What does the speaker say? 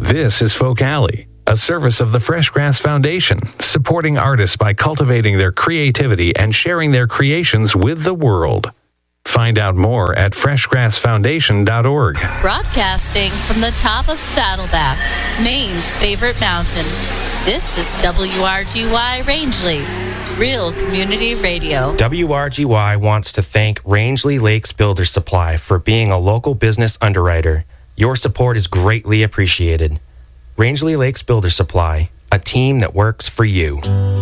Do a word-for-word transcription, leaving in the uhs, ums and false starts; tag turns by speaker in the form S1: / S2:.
S1: This is Folk Alley, a service of the Fresh Grass Foundation, supporting artists by cultivating their creativity and sharing their creations with the world. Find out more at fresh grass foundation dot org.
S2: Broadcasting from the top of Saddleback, Maine's favorite mountain. This is W R G Y Rangeley, Real Community Radio.
S3: W R G Y wants to thank Rangeley Lakes Builder Supply for being a local business underwriter. Your support is greatly appreciated. Rangeley Lakes Builder Supply, a team that works for you.